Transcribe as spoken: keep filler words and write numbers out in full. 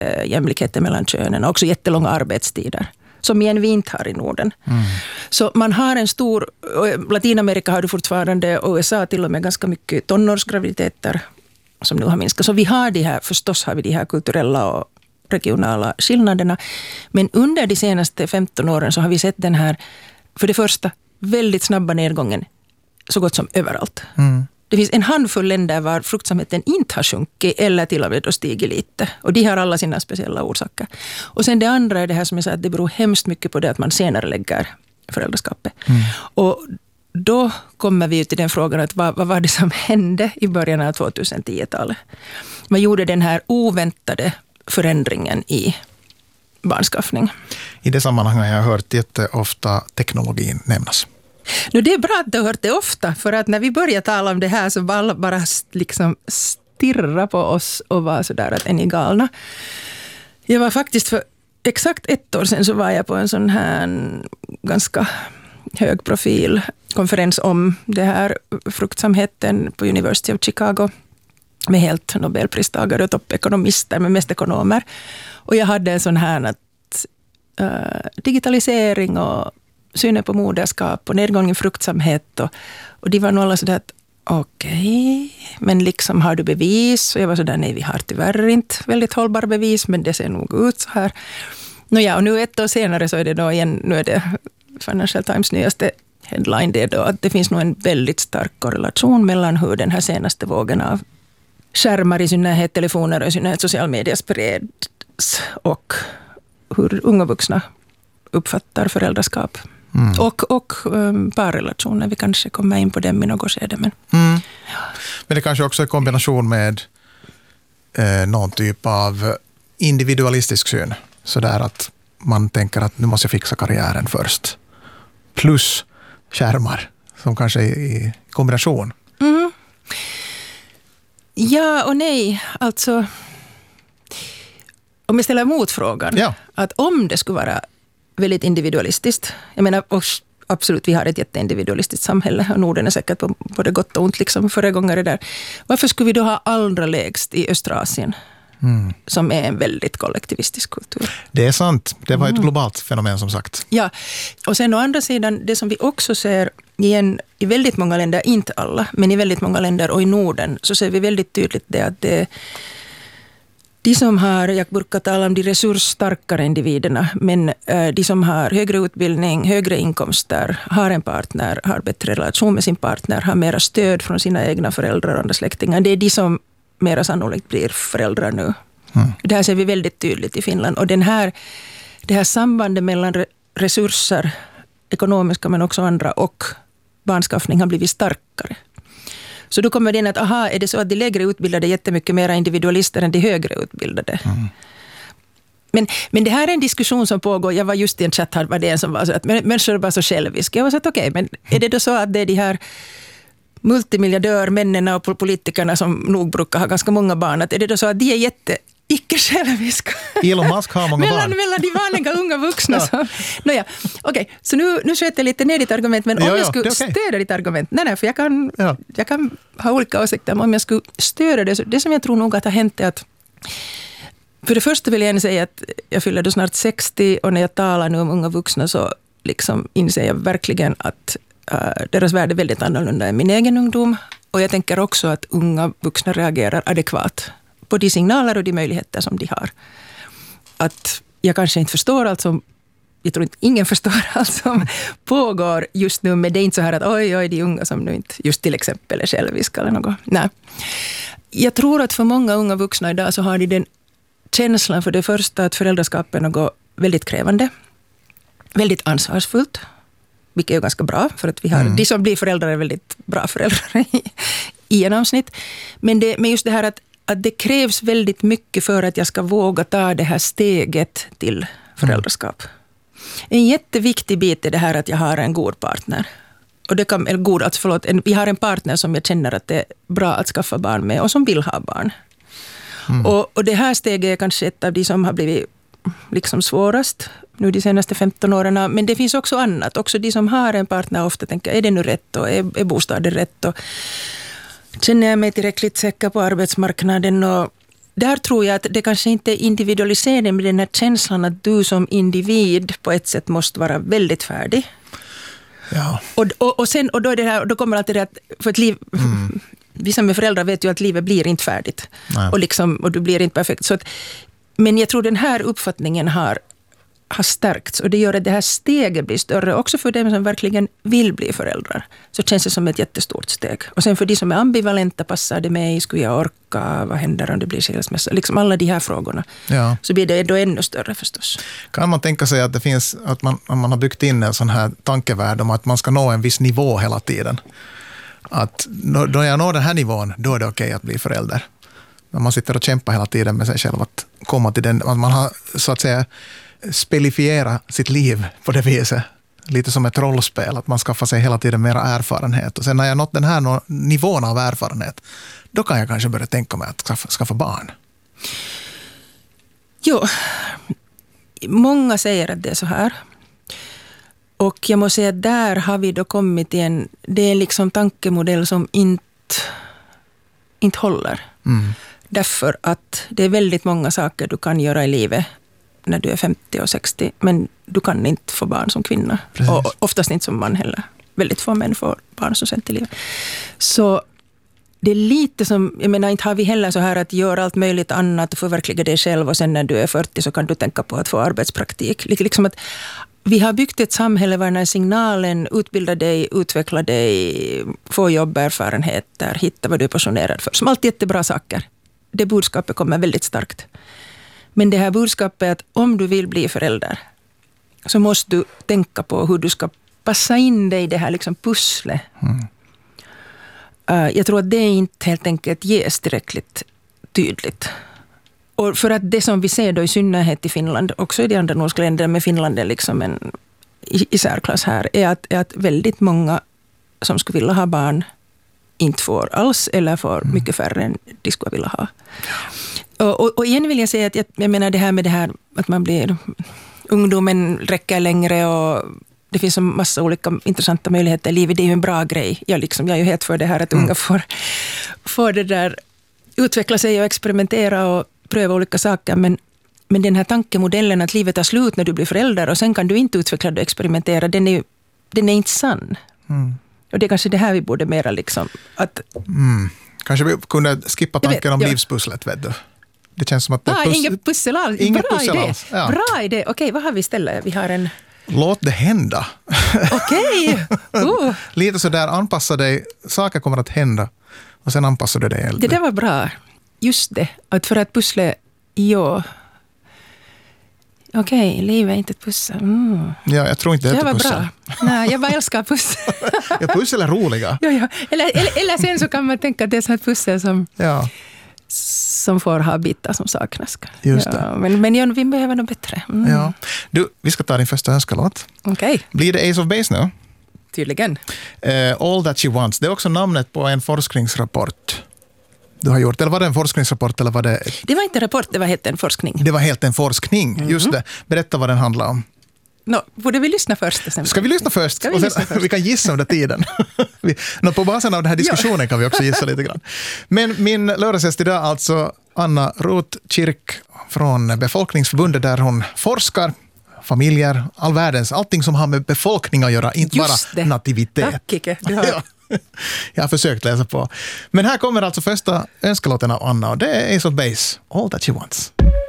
äh, jämlikheten mellan könen och också jättelånga arbetstider. Som igen vi inte har i Norden. Mm. Så man har en stor, Latinamerika har du fortfarande, och U S A till och med ganska mycket tonårsgraviditeter som nu har minskat. Så vi har de här, förstås har vi de här kulturella och regionala skillnaderna. Men under de senaste femton åren så har vi sett den här, för det första, väldigt snabba nedgången så gott som överallt. Mm. Det finns en handfull länder var fruktsamheten inte har sjunkit eller till och med stigit lite. Och de har alla sina speciella orsaker. Och sen det andra är det här som jag sa, att det beror hemskt mycket på det att man senare lägger föräldraskapet. Mm. Och då kommer vi till den frågan att vad, vad var det som hände i början av tjugohundratiotalet? Man gjorde den här oväntade förändringen i barnskaffning. I det sammanhanget har jag hört jätteofta teknologin nämnas. Nu, det är bra att du har hört det ofta, för att när vi började tala om det här så bara, bara liksom stirra på oss och var sådär att är ni galna. Jag var faktiskt för exakt ett år sedan så var jag på en sån här ganska hög profil konferens om det här fruktsamheten på University of Chicago med helt Nobelpristagare och toppekonomister, men mest ekonomer. Och jag hade en sån här att uh, digitalisering och synen på moderskap och nedgång i fruktsamhet. Och, och de var nog alla sådär att okej, okay, men liksom har du bevis? Och jag var sådär, nej vi har tyvärr inte väldigt hållbara bevis, men det ser nog ut så här. Nåja, och nu ett år senare så är det då igen, nu är det Financial Times nyaste headline, det är då att det finns nog en väldigt stark korrelation mellan hur den här senaste vågen av skärmar i synnerhet, telefoner och i synnerhet social media spreds och hur unga vuxna uppfattar föräldraskap. Mm. Och, och um, parrelationer, vi kanske kommer in på dem i något skede. Men, mm. ja. men det kanske också är kombination med eh, någon typ av individualistisk syn. Sådär att man tänker att nu måste jag fixa karriären först. Plus skärmar som kanske är i kombination. Mm. Ja och nej, alltså om jag ställer motfrågan ja. Att om det skulle vara väldigt individualistiskt, jag menar absolut vi har ett jätteindividualistiskt samhälle och Norden är säkert på både gott och ont liksom föregångare där. Varför skulle vi då ha allra lägst i Östrasien mm. som är en väldigt kollektivistisk kultur? Det är sant, det var ett mm. globalt fenomen som sagt. Ja, och sen å andra sidan det som vi också ser igen i väldigt många länder, inte alla, men i väldigt många länder och i Norden så ser vi väldigt tydligt det att det de som har, jag brukar tala om de resursstarkare individerna, men äh, de som har högre utbildning, högre inkomster, har en partner, har bättre relation med sin partner, har mera stöd från sina egna föräldrar och andra släktingar. Det är de som mera sannolikt blir föräldrar nu. Mm. Det här ser vi väldigt tydligt i Finland. Och den här, det här sambandet mellan resurser, ekonomiska men också andra, och barnskaffning har blivit starkare. Så då kommer det in att, aha, är det så att de lägre utbildade är jättemycket mer individualister än de högre utbildade? Mm. Men, men det här är en diskussion som pågår. Jag var just i en chatt här, var det en som var så att människor var så själviska. Jag var så att okej, okay, men är det då så att det är de här multimiljardörmännen och politikerna som nog brukar ha ganska många barn, att är det då så att de är jätte icke-själviska? Elon Musk har många mellan, barn. Mellan de vanliga unga vuxna. Ja. Så. Nåja, okej. Okay. Så nu, nu sköter jag lite ner ditt argument, men om ja, ja, jag skulle okay. stödja ditt argument, nej, nej, för jag kan, ja. jag kan ha olika åsikter, men om jag skulle stödja det, så det som jag tror nog att har hänt är att för det första vill jag gärna säga att jag fyller då snart sextio och när jag talar nu om unga vuxna så liksom inser jag verkligen att uh, deras värld är väldigt annorlunda än min egen ungdom, och jag tänker också att unga vuxna reagerar adekvat på de signaler och de möjligheter som de har. Att jag kanske inte förstår allt som, jag tror inte ingen förstår allt som pågår just nu, men det är inte så här att oj, oj, de unga som nu inte just till exempel är själviska eller något. Nej. Jag tror att för många unga vuxna idag så har de den känslan för det första att föräldraskap är något väldigt krävande, väldigt ansvarsfullt, vilket är ganska bra, för att vi har, mm. de som blir föräldrar är väldigt bra föräldrar i, i genomsnitt. Men, det, men just det här att att det krävs väldigt mycket för att jag ska våga ta det här steget till föräldraskap. Mm. En jätteviktig bit är det här att jag har en god partner. Och det kan, eller god, alltså förlåt, en, jag har en partner som jag känner att det är bra att skaffa barn med och som vill ha barn. Mm. Och, och det här steget är kanske ett av de som har blivit liksom svårast nu de senaste femton åren. Men det finns också annat. Också de som har en partner ofta tänker, är det nu rätt och är, är bostaden rätt och känner jag mig tillräckligt säker på arbetsmarknaden, och där tror jag att det kanske inte är individualisering, med den här känslan att du som individ på ett sätt måste vara väldigt färdig. Ja. Och, och, och, sen, och då, är det här, då kommer alltid det att för ett liv, mm. vi som är föräldrar vet ju att livet blir inte färdigt. Och, liksom, och du blir inte perfekt. Så att, men jag tror den här uppfattningen har, har stärkts, och det gör att det här steget blir större också för dem som verkligen vill bli föräldrar. Så känns det som ett jättestort steg. Och sen för de som är ambivalenta, passar det mig, skulle jag orka, vad händer om det blir skilsmässa, liksom alla de här frågorna. Ja. Så blir det då ännu större förstås. Kan man tänka sig att det finns, att man, att man har byggt in en sån här tankevärld om att man ska nå en viss nivå hela tiden? Att då jag når den här nivån, då är det okej att bli förälder. När man sitter och kämpar hela tiden med sig själv att komma till den, att man har så att säga spelifiera sitt liv på det viset. Lite som ett rollspel, att man skaffar sig hela tiden mera erfarenhet. Och sen när jag nått den här nivån av erfarenhet, då kan jag kanske börja tänka mig att skaffa, skaffa barn. Jo, många säger att det är så här. Och jag måste säga att där har vi då kommit till en, det är liksom tankemodell som inte, inte håller. Mm. Därför att det är väldigt många saker du kan göra i livet när du är femtio och sextio, men du kan inte få barn som kvinna. Precis. Och oftast inte som man heller. Väldigt få män får barn som sent i livet. Så det är lite som, jag menar, inte har vi heller så här att göra allt möjligt annat och förverkliga dig själv, och sen när du är fyrtio så kan du tänka på att få arbetspraktik. Liksom att vi har byggt ett samhälle där den här signalen, utbilda dig, utveckla dig, få jobberfarenheter, hitta vad du är passionerad för. Som alltid jättebra saker. Det budskapet kommer väldigt starkt. Men det här budskapet är att om du vill bli förälder så måste du tänka på hur du ska passa in dig i det här liksom pusslet. Mm. Uh, jag tror att det inte helt enkelt ges tillräckligt tydligt. Och för att det som vi ser då i synnerhet i Finland, också i de andra nordiska länderna, med Finland är liksom en i särklass här, är att, är att väldigt många som skulle vilja ha barn inte får alls, eller får mm. mycket färre än de skulle vilja ha. Och, och, och igen vill jag säga att jag, jag menar det här med det här att man blir, ungdomen räcker längre och det finns en massa olika intressanta möjligheter i livet. Det är ju en bra grej. Jag, liksom, jag är ju helt för det här att unga mm. får, får det där, utveckla sig och experimentera och pröva olika saker. Men, men den här tankemodellen att livet tar slut när du blir förälder och sen kan du inte utveckla och experimentera, den är, den är inte sann. Mm. Och det är kanske det här vi borde mera liksom... Att, mm. Kanske vi kunde skippa tanken vet, om ja. livspusslet, vet du. Det känns som att det ah, pus- inget pussel alls. Inget bra pussel idé. Alls. Ja. Bra idé. Okej, vad har vi istället? Vi har en... Låt det hända. Okej. Uh. Lite så där, anpassa dig. Saker kommer att hända. Och sen anpassar du dig äldre. Det där var bra. Just det. Att för att pussle... Ja. Okej, okay, livet är inte ett pussel. Mm. Ja, jag tror inte det, det är ett pussel. Bra. Nej, jag bara älskar pussel. Ja, pussel är roliga. Ja, ja. Eller, eller, eller sen så kan man tänka att det är som ett pussel som... Ja. som får ha bitar som saknas. Just det. Ja, men, men ja, vi behöver något bättre. Mm. Ja. Du, vi ska ta din första önskalåt. Okej. Okay. Blir det Ace of Base nu? Tydligen. Uh, All That She Wants. Det är också namnet på en forskningsrapport du har gjort. Eller var det en forskningsrapport? Eller var det... det var inte en rapport, det var helt en forskning. Det var helt en forskning, mm-hmm. just det. Berätta vad den handlar om. No, borde vi lyssna först? Sen? Ska vi lyssna först? Ska vi, och sen, lyssna först? Vi kan gissa under tiden. vi, no, på basen av den här diskussionen kan vi också gissa lite grann. Men min lördagsgäst idag alltså Anna Rotkirk från Befolkningsförbundet, där hon forskar familjer, all världens, allting som har med befolkning att göra, inte just bara det. nativitet. Tack, Kike. Du har... ja. Jag har försökt läsa på. Men här kommer alltså första önskelåten av Anna, och det är Ace of Base, All That She Wants.